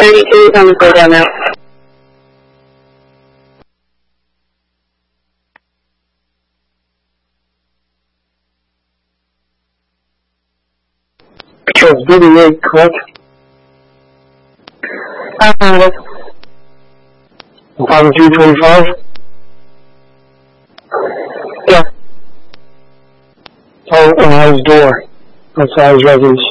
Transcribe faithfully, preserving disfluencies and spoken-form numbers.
thirty-two, I'm go down now. Control thirty-eight, correct? I found it. five two twenty-five? Yeah. Oh, on his door. Outside his residence.